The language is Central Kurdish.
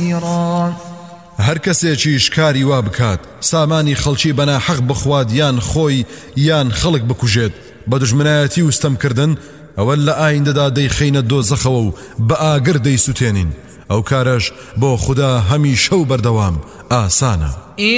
بصيرا. هەر کەسێکیش کاری وا بکات سامانی خەڵکی بەنا حەق بخوات یان خۆی یان خەڵک بکوژێت بە دژمنایەتی وستەمکردن ئەوە لە ئایندەدا دەیخەینە دۆزەخەوە و بە ئاگر دەیسوتێنین ئەو کارەش بۆ خوددا هەمیشە و بەردەوام ئاسانە.